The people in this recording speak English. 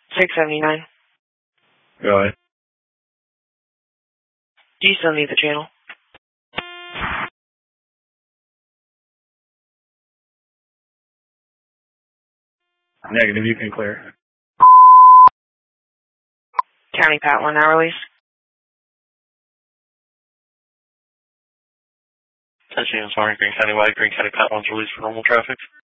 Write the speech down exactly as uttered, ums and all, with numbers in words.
six seventy-nine. Go ahead. Do you still need the channel? Negative, you can clear. County Pat one now release. Attention, sorry, Green County Wide, Green County Pat one's released for normal traffic.